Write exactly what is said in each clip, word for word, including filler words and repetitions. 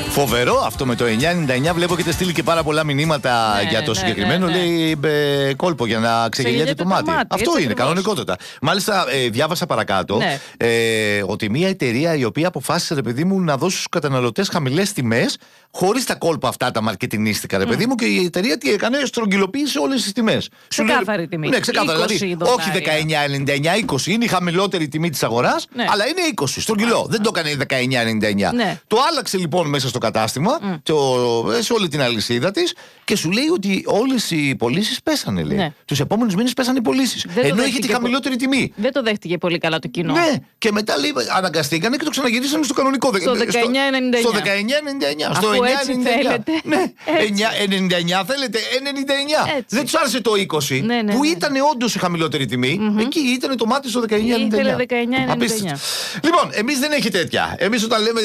Φοβερό αυτό με το εννιά ενενήντα εννιά. Βλέπω έχετε στείλει και πάρα πολλά μηνύματα ναι, για το ναι, συγκεκριμένο. ναι, ναι. Λέει ε, κόλπο για να ξεγελιέται το, το μάτι. μάτι. Αυτό είναι, ακριβώς. Κανονικότατα. Μάλιστα, ε, διάβασα παρακάτω ναι. ε, ότι μια εταιρεία η οποία αποφάσισε, ρε παιδί μου, να δώσει στους καταναλωτές χαμηλές τιμές, χωρίς τα κόλπα αυτά τα μαρκετινίστικα, ρε παιδί mm. μου, και η εταιρεία τι έκανε, στρογγυλοποίησε όλες τις τιμές. Ξεκάθαρη τιμή. Ναι, ξεκάθαρα. Δηλαδή, όχι δεκαεννιά ενενήντα εννιά, είκοσι είναι η χαμηλότερη τιμή της αγοράς, ναι. αλλά είναι είκοσι. Στρογγυλό. Δεν το έκανε δεκαεννιά ενενήντα εννιά. Ναι. Το άλλαξε λοιπόν μέσα στο κατάστημα, mm. το, σε όλη την αλυσίδα της, και σου λέει ότι όλες οι πωλήσεις πέσανε. Ναι. Τους επόμενους μήνες πέσανε οι πωλήσεις. Ενώ είχε τη χαμηλότερη πο... τιμή. Δεν το δέχτηκε πολύ καλά το κοινό. Ναι, και μετά λέει, αναγκαστήκανε και το ξαναγυρίσανε στο κανονικό. Στο δεκαεννιά ενενήντα εννιά. Στο δεκαεννιά ενενήντα εννιά. Στο εννιά ενενήντα εννιά. Ναι, ενενήντα εννιά θέλετε, ενενήντα εννιά. Έτσι. Δεν τους άρεσε το είκοσι, ναι, ναι, που ναι. ήταν όντως η χαμηλότερη τιμή. Mm-hmm. Εκεί ήταν το μάτι στο δεκαεννιά ενενήντα εννιά. Λοιπόν, εμείς δεν έχει τέτοια. Εμείς όταν λέμε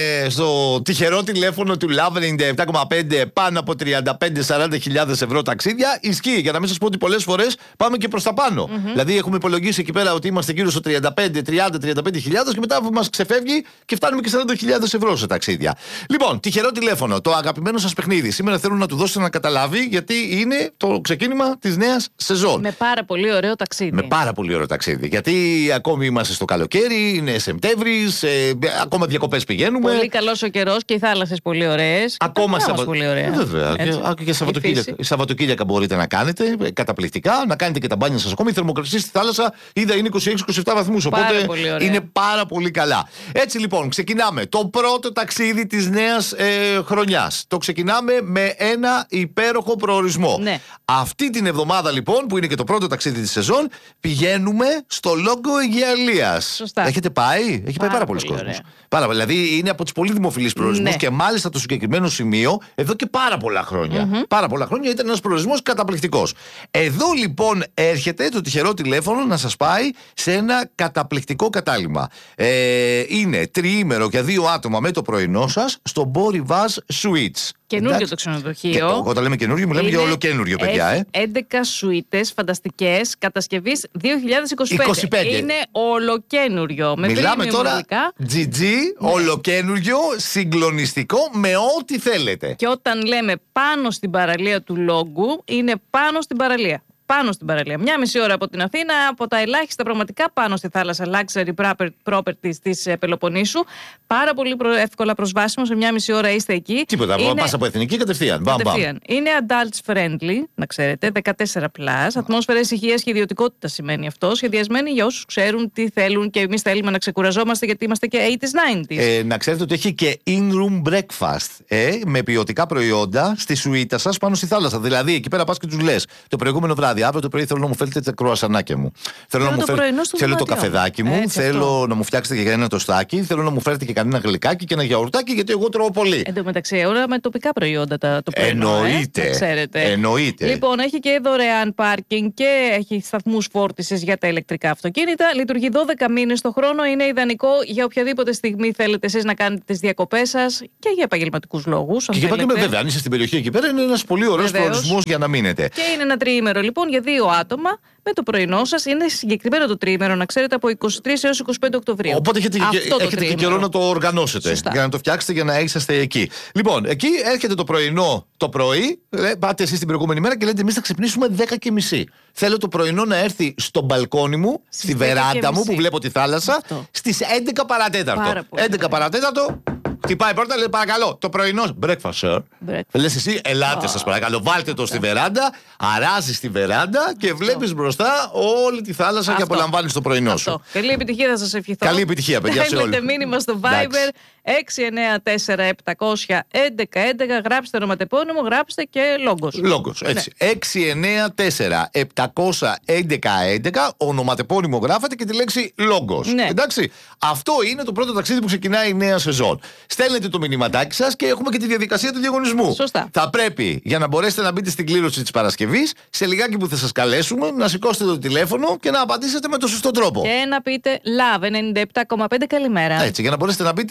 στο τυχερό τηλέφωνο του Love ενενήντα επτά κόμμα πέντε πάνω από τριάντα πέντε με σαράντα χιλιάδες ευρώ ταξίδια, ισχύει. Για να μην σας πω ότι πολλές φορές πάμε και προς τα πάνω. Mm-hmm. Δηλαδή έχουμε υπολογίσει εκεί πέρα ότι είμαστε γύρω στο τριάντα πέντε, τριάντα, τριάντα πέντε χιλιάδες και μετά μας ξεφεύγει και φτάνουμε και σαράντα χιλιάδες ευρώ σε ταξίδια. Λοιπόν, τυχερό τηλέφωνο, το αγαπημένο σας παιχνίδι. Σήμερα θέλω να του δώσετε να καταλάβει, γιατί είναι το ξεκίνημα της νέας σεζόν. Με πάρα πολύ ωραίο ταξίδι. Με πάρα πολύ ωραίο ταξίδι. Γιατί ακόμη είμαστε στο καλοκαίρι, είναι Σεπτέμβρης, ε, ακόμα διακοπές πηγαίνουμε. Πολύ καλός ο καιρός και οι θάλασσες πολύ ωραίες. Ακόμα Σαββα... πολύ ωραία. Βέβαια. Έτσι. Και, και Σαββατοκύριακα, Σαββατοκύριακα μπορείτε να κάνετε καταπληκτικά, να κάνετε και τα μπάνια σας. Ακόμη η θερμοκρασία στη θάλασσα είδα είναι είκοσι έξι είκοσι επτά βαθμούς. Οπότε είναι πάρα πολύ καλά. Έτσι λοιπόν, ξεκινάμε το πρώτο ταξίδι της νέας ε, χρονιάς. Το ξεκινάμε με ένα υπέροχο προορισμό. Ναι. Αυτή την εβδομάδα λοιπόν, που είναι και το πρώτο ταξίδι της σεζόν, πηγαίνουμε στο Λόγκο Αιγιαλίας. Σωστά. Έχετε πάει? Έχει πάει πάρα πολλοί κόσμος. Πάρα, δηλαδή είναι από τους πολύ δημοφιλείς προορισμούς, ναι. και μάλιστα το συγκεκριμένο σημείο εδώ και πάρα πολλά χρόνια. Mm-hmm. Πάρα πολλά χρόνια ήταν ένας προορισμός καταπληκτικός. Εδώ λοιπόν έρχεται το τυχερό τηλέφωνο να σας πάει σε ένα καταπληκτικό κατάλημα. Ε, είναι τριήμερο για δύο άτομα με το πρωινό σας στο Beau Rivage Suites. Καινούργιο το ξενοδοχείο. Και, όταν λέμε καινούργιο, μιλάμε για ολοκένουργιο, παιδιά. Ε. έντεκα σουίτες φανταστικές, κατασκευής δύο χιλιάδες είκοσι πέντε. είκοσι πέντε. Είναι ολοκένουργιο. Μιλάμε τώρα τζι τζι, ναι. Ολοκένουργιο, συγκλονιστικό, με ό,τι θέλετε. Και όταν λέμε πάνω στην παραλία του Λόγκου, είναι πάνω στην παραλία. Πάνω στην παραλία. Μια μισή ώρα από την Αθήνα, από τα ελάχιστα πραγματικά πάνω στη θάλασσα luxury properties της Πελοποννήσου. Πάρα πολύ εύκολα προσβάσιμο, σε μια μισή ώρα είστε εκεί. Τίποτα, είναι... πας από εθνική κατευθείαν. κατευθείαν. Είναι adults friendly, να ξέρετε, δεκατέσσερα πλας. Ατμόσφαιρα ησυχίας και ιδιωτικότητα σημαίνει αυτό. Σχεδιασμένη για όσους ξέρουν τι θέλουν και εμείς θέλουμε να ξεκουραζόμαστε, γιατί είμαστε και ογδόντα ενενήντα. Ε, να ξέρετε ότι έχει και in-room breakfast ε, με ποιοτικά προϊόντα στη σουίτα σας πάνω στη θάλασσα. Δηλαδή εκεί πέρα πας και τους λες το προηγούμενο βράδυ. Αύριο το πρωί θέλω να μου φέρετε τα κρουασανάκια μου. Θέλω, να μου το, φέρετε... θέλω το καφεδάκι μου. Έτσι, θέλω αυτό. Να μου φτιάξετε και ένα τοστάκι. Θέλω να μου φέρετε και κανένα γλυκάκι και ένα γιαουρτάκι, γιατί εγώ τρώω πολύ. Εν τω μεταξύ, όλα με τοπικά προϊόντα τα, το πρωινό. Εννοείται. Ε, ξέρετε. Εννοείται. Λοιπόν, έχει και δωρεάν πάρκινγκ και έχει σταθμούς φόρτισης για τα ηλεκτρικά αυτοκίνητα. Λειτουργεί δώδεκα μήνες το χρόνο. Είναι ιδανικό για οποιαδήποτε στιγμή θέλετε εσείς να κάνετε τις διακοπές σας και για επαγγελματικούς λόγους. Και για επαγγελματικούς, βέβαια, αν είστε στην περιοχή εκεί πέρα, είναι ένας πολύ ωραίος προορισμός για να μείνετε. Και είναι ένα τριήμερο λοιπόν για δύο άτομα με το πρωινό σας. Είναι συγκεκριμένο το τριήμερο, να ξέρετε, από είκοσι τρεις έως είκοσι πέντε Οκτωβρίου. Οπότε έχετε, και, έχετε και καιρό να το οργανώσετε. Σωστά. Για να το φτιάξετε για να είσαστε εκεί. Λοιπόν, εκεί έρχεται το πρωινό το πρωί. Πάτε εσείς την προηγούμενη μέρα και λέτε: εμείς θα ξυπνήσουμε δέκα και μισή. Θέλω το πρωινό να έρθει στο μπαλκόνι μου, στη βεράντα μου που βλέπω τη θάλασσα, αυτό. Στις έντεκα παρατέταρτο. έντεκα παρατέταρτο. Χτυπάει η πόρτα, λέει: παρακαλώ, το πρωινό. Breakfast, sir. Λες εσύ, ελάτε, oh. σας παρακαλώ. Βάλτε το στη βεράντα, αράζει στη βεράντα και βλέπεις μπροστά όλη τη θάλασσα. Αυτό. Και απολαμβάνεις το πρωινό αυτό. Σου. Καλή επιτυχία, θα σας ευχηθώ. Καλή επιτυχία, παιδιά, σε όλους. Στείλτε μήνυμα στο Viber έξι εννιά τέσσερα επτακόσια έντεκα έντεκα. Γράψτε ονοματεπώνυμο, γράψτε και λόγκος. Λόγκος, έτσι. Ναι. έξι εννιά τέσσερα επτακόσια έντεκα έντεκα. Ονοματεπώνυμο γράφετε και τη λέξη λόγκος. Ναι. Εντάξει. Αυτό είναι το πρώτο ταξίδι που ξεκινάει η νέα σεζόν. Στέλνετε το μηνυματάκι σας και έχουμε και τη διαδικασία του διαγωνισμού. Σωστά. Θα πρέπει, για να μπορέσετε να μπείτε στην κλήρωση της Παρασκευής, σε λιγάκι που θα σας καλέσουμε, να σηκώσετε το τηλέφωνο και να απαντήσετε με το σωστό τρόπο. Και να πείτε Love ενενήντα επτά κόμμα πέντε καλημέρα. Έτσι, για να μπορέσετε να μπείτε στη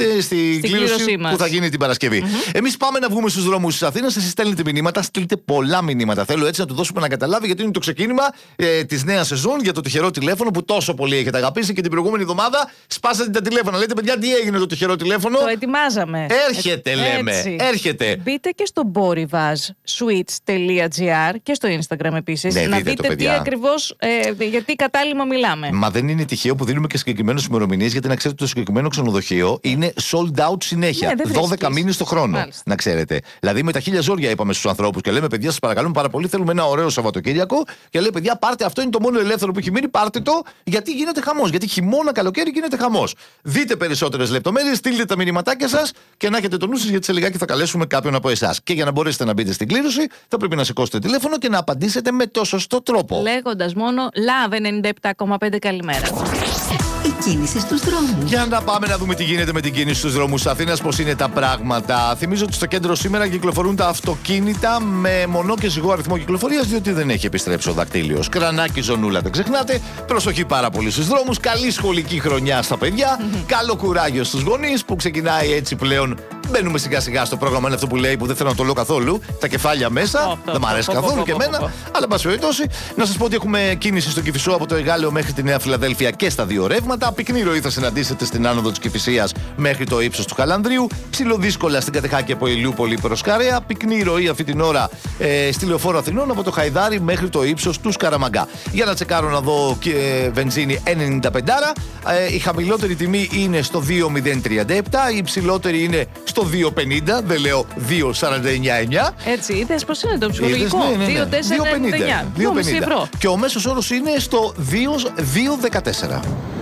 στην κλήρωση που θα γίνει την Παρασκευή. Mm-hmm. Εμείς πάμε να βγούμε στους δρόμους της Αθήνας. Εσείς στέλνετε μηνύματα, στείλτε πολλά μηνύματα. Θέλω έτσι να του δώσουμε να καταλάβει, γιατί είναι το ξεκίνημα ε, της νέας σεζόν για το τυχερό τηλέφωνο που τόσο πολύ έχετε αγαπήσει και την προηγούμενη εβδομάδα σπάσατε τα τηλέφωνα. Λέτε, παιδιά, τι έγινε το τυχερό τηλέφωνο. Το ετοιμάζαμε. Έρχεται, έτσι, λέμε. Έτσι. Έρχεται. Μπείτε και στο borivazsweets.gr και στο Instagram επίσης. Ναι, να δείτε, δείτε το, τι ακριβώς, ε, γιατί κατάλημα μιλάμε. Μα δεν είναι τυχαίο που δίνουμε και συγκεκριμένες ημερομηνίες, γιατί να ξέρετε το συγκεκριμένο ξενοδοχείο είναι sold out συνέχεια. Ναι, δώδεκα μήνες το χρόνο. Μάλιστα. Να ξέρετε. Δηλαδή με τα χίλια ζόρια είπαμε στους ανθρώπους και λέμε, παιδιά, σας παρακαλούμε πάρα πολύ, θέλουμε ένα ωραίο Σαββατοκύριακο. Και λέει, παιδιά, πάρτε αυτό, είναι το μόνο ελεύθερο που έχει μείνει, πάρτε το, γιατί γίνεται χαμός. Γιατί χειμώνα, καλοκαίρι γίνεται χαμός. Δείτε περισσότερες λεπτομέρειες, στείλτε τα μηνυματάκια σας και να έχετε το νου σας, γιατί σε λιγάκι θα καλέσουμε κάποιον από εσάς. Και για να μπορέσετε να μπείτε στην κλήρωση, θα πρέπει να σηκώσετε τηλέφωνο και να απαντήσετε με το σωστό τρόπο. Λέγοντας μόνο Love ενενήντα επτά κόμμα πέντε, καλημέρα. Η κίνηση στους δρόμους. Για να πάμε να δούμε τι γίνεται με την κίνηση στους δρόμους Αθήνας, πώς είναι τα πράγματα. Θυμίζω ότι στο κέντρο σήμερα κυκλοφορούν τα αυτοκίνητα με μονό και ζυγό αριθμό κυκλοφορίας, διότι δεν έχει επιστρέψει ο δακτύλιος. Κρανάκι, ζωνούλα, δεν ξεχνάτε. Προσοχή πάρα πολύ στους δρόμους. Καλή σχολική χρονιά στα παιδιά. Καλό κουράγιο στους γονείς που ξεκινάει έτσι πλέον. Μπαίνουμε σιγά σιγά στο πρόγραμμα, είναι αυτό που λέει, που δεν θέλω να το λέω καθόλου. Τα κεφάλια μέσα. Oh, δεν μ' αρέσει oh, καθόλου oh, oh, και εμένα. Oh, oh, oh. Αλλά, εν πάση περιπτώσει, να σας πω ότι έχουμε κίνηση στο Κηφισό από το Εγάλεο μέχρι τη Νέα Φιλαδέλφια και στα δύο ρεύματα. Πυκνή ροή θα συναντήσετε στην άνοδο της Κηφισίας μέχρι το ύψος του Χαλανδρίου. Ψιλοδύσκολα στην Κατεχάκη από Ηλιούπολη προς Καρέα. Πυκνή ροή αυτή την ώρα ε, στη Λεωφόρο Αθηνών από το Χαϊδάρι μέχρι το ύψος του Σκαραμαγκά. Για να τσεκάρω να δω ε, βενζίνη ενενήντα πέντε. Ε, η χαμηλότερη τιμή είναι στο δύο μηδέν τριάντα επτά. Η υψηλότερη είναι στο δύο πενήντα, δεν λέω δύο σαράντα εννιά εννιά. Έτσι, είδες πώς είναι το ψυχολογικό. Ναι, ναι, ναι. δύο τέσσερα ενενήντα εννιά. δύο πενήντα. Και ο μέσος όρος είναι στο δύο δεκατέσσερα.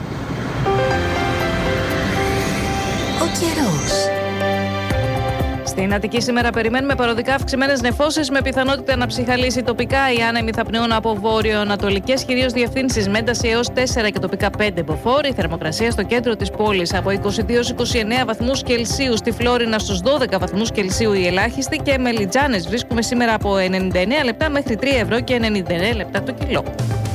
Ο καιρός. Στην Αττική σήμερα περιμένουμε παροδικά αυξημένες νεφώσεις με πιθανότητα να ψυχαλίσει τοπικά. Οι άνεμοι θα πνέουν από βόρειο-ανατολικές, κυρίως διευθύνσεις με ένταση έως τέσσερα και τοπικά πέντε μποφόρ. Η θερμοκρασία στο κέντρο της πόλης από είκοσι δύο έως είκοσι εννέα βαθμούς Κελσίου. Στη Φλόρινα στους δώδεκα βαθμούς Κελσίου η ελάχιστη. Και με Λιτζάνες βρίσκουμε σήμερα από ενενήντα εννέα λεπτά μέχρι τρία ευρώ και ενενήντα εννέα λεπτά το κιλό.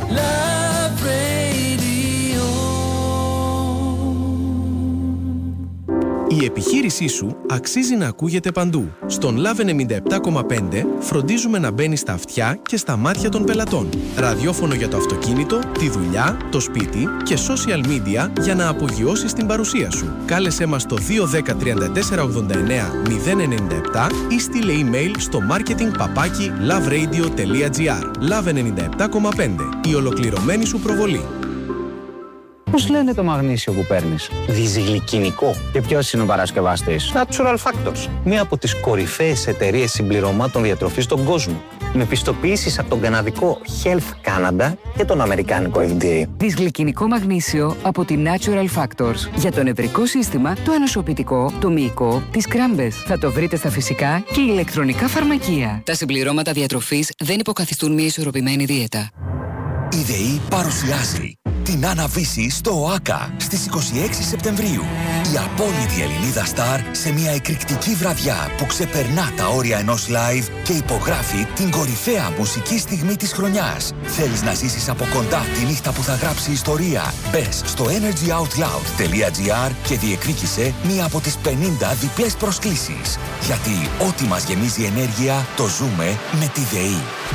Η επιχείρησή σου αξίζει να ακούγεται παντού. Στον Love ενενήντα επτά κόμμα πέντε φροντίζουμε να μπαίνει στα αυτιά και στα μάτια των πελατών. Ραδιόφωνο για το αυτοκίνητο, τη δουλειά, το σπίτι και social media για να απογειώσεις την παρουσία σου. Κάλεσέ μας στο δύο ένα μηδέν τριάντα τέσσερα ογδόντα εννέα μηδέν ενενήντα επτά ή στείλε email στο marketing παπάκι loveradio τελεία gr. Love ενενήντα επτά κόμμα πέντε. Η ολοκληρωμένη σου προβολή. Πώς λένε το μαγνήσιο που παίρνεις? Δυσγλυκινικό. Και ποιος είναι ο παρασκευαστής? Natural Factors. Μία από τις κορυφαίες εταιρείες συμπληρωμάτων διατροφής στον κόσμο. Με πιστοποιήσεις από τον καναδικό Health Canada και τον αμερικάνικο εφ ντι έι. Δυσγλυκινικό μαγνήσιο από τη Natural Factors. Για το νευρικό σύστημα, το ανοσοποιητικό, το μυϊκό, τις κράμπες. Θα το βρείτε στα φυσικά και ηλεκτρονικά φαρμακεία. Τα συμπληρώματα διατροφής δεν υποκαθιστούν μια ισορροπημένη δίαιτα. Η ΔΕΗ παρουσιάζει την Αναβίση στο ΟΑΚΑ στις είκοσι έξι Σεπτεμβρίου. Η απόλυτη Ελληνίδα στάρ σε μια εκρηκτική βραδιά που ξεπερνά τα όρια ενός live και υπογράφει την κορυφαία μουσική στιγμή της χρονιάς. Θέλεις να ζήσεις από κοντά τη νύχτα που θα γράψει ιστορία? Μπες στο energy out loud τελεία gr και διεκδίκησε μία από τις πενήντα διπλές προσκλήσεις. Γιατί ό,τι μας γεμίζει ενέργεια το ζούμε με τη ΔΕΗ.